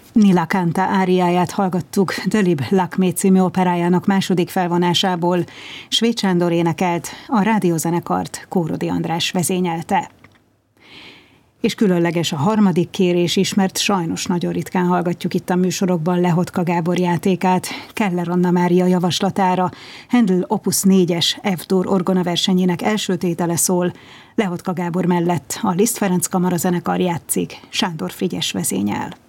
Nila Kanta áriáját hallgattuk Dölib Lakmé című operájának második felvonásából. Svéd Sándor énekelt, a rádiózenekart Kórodi András vezényelte. És különleges a harmadik kérés is, mert sajnos nagyon ritkán hallgatjuk itt a műsorokban Lehotka Gábor játékát. Keller Anna Mária javaslatára Handel Opus 4-es F-dur orgonaversenyének első tétele szól. Lehotka Gábor mellett a Liszt Ferenc kamarazenekar játszik, Sándor Frigyes vezényel.